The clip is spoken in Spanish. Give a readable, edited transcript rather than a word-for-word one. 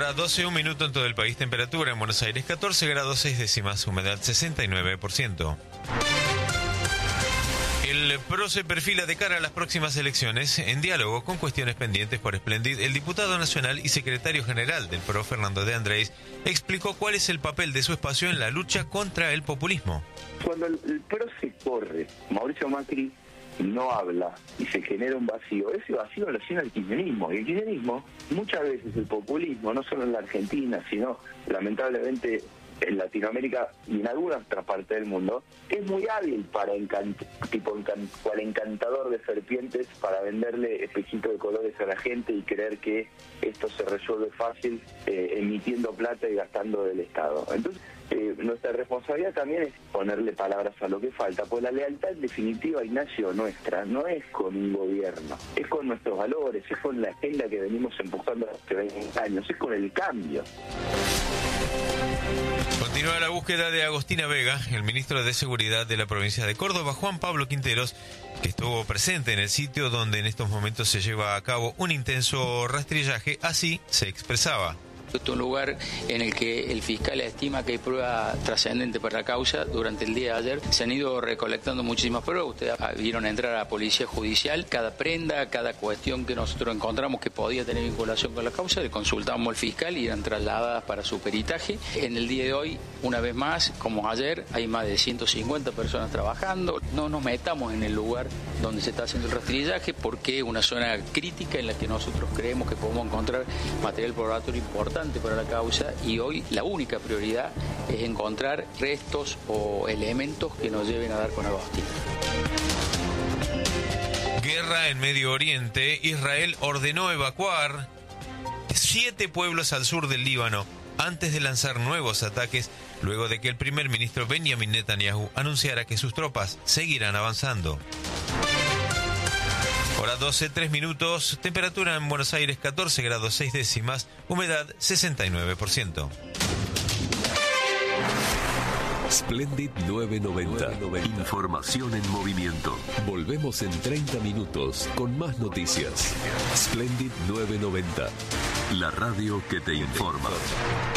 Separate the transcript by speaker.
Speaker 1: Hora 12, 1 minuto en todo el país. Temperatura en Buenos Aires 14 grados 6 décimas, humedad 69%. El PRO se perfila de cara a las próximas elecciones. En diálogo con cuestiones pendientes por Splendid, el diputado nacional y secretario general del PRO, Fernando de Andrés, explicó cuál es el papel de su espacio en la lucha contra el populismo.
Speaker 2: Cuando el PRO se corre, Mauricio Macri no habla y se genera un vacío, ese vacío lo llena el kirchnerismo. Y el kirchnerismo, muchas veces el populismo, no solo en la Argentina, sino lamentablemente en Latinoamérica y en algunas otras partes del mundo, es muy hábil para cual encantador de serpientes, para venderle espejitos de colores a la gente y creer que esto se resuelve fácil emitiendo plata y gastando del Estado. Entonces, nuestra responsabilidad también es ponerle palabras a lo que falta, pues la lealtad en definitiva, Ignacio, nuestra, no es con un gobierno, es con nuestros valores, es con la agenda que venimos empujando hace 20 años, es con el cambio.
Speaker 1: Continúa la búsqueda de Agostina Vega, el ministro de Seguridad de la provincia de Córdoba, Juan Pablo Quinteros, que estuvo presente en el sitio donde en estos momentos se lleva a cabo un intenso rastrillaje. Así se expresaba.
Speaker 3: Este es un lugar en el que el fiscal estima que hay prueba trascendente para la causa. Durante el día de ayer se han ido recolectando muchísimas pruebas. Ustedes vieron entrar a la policía judicial. Cada prenda, cada cuestión que nosotros encontramos que podía tener vinculación con la causa, le consultamos al fiscal y eran trasladadas para su peritaje. En el día de hoy, una vez más, como ayer, hay más de 150 personas trabajando. No nos metamos en el lugar donde se está haciendo el rastrillaje porque es una zona crítica en la que nosotros creemos que podemos encontrar material probatorio importante para la causa, y hoy la única prioridad es encontrar restos o elementos que nos lleven a dar con Agostina.
Speaker 1: Guerra en Medio Oriente. Israel ordenó evacuar 7 pueblos al sur del Líbano antes de lanzar nuevos ataques, luego de que el primer ministro Benjamin Netanyahu anunciara que sus tropas seguirán avanzando. Hora 12, 3 minutos, temperatura en Buenos Aires 14 grados 6 décimas, humedad 69%.
Speaker 4: Splendid 990. Información en movimiento. Volvemos en 30 minutos con más noticias. Splendid 990. La radio que te informa.